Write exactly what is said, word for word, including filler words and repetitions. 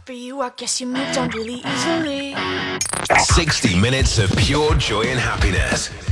for you, I guess you moved on really easily. sixty minutes of pure joy and happiness.